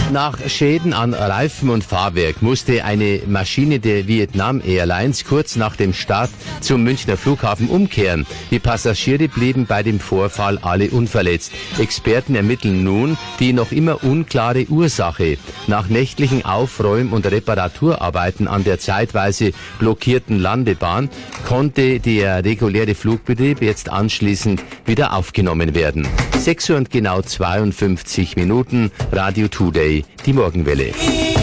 Nach Schäden an Reifen und Fahrwerk musste eine Maschine der Vietnam Airlines kurz nach dem Start zum Münchner Flughafen umkehren. Die Passagiere blieben bei dem Vorfall alle unverletzt. Experten ermitteln nun die noch immer unklare Ursache. Nach nächtlichen Aufräum- und Reparaturarbeiten an der zeitweise blockierten Landebahn konnte der reguläre Flugbetrieb jetzt anschließend wieder aufgenommen werden. 6 Uhr und genau 52 Minuten, Radio Today, die Morgenwelle.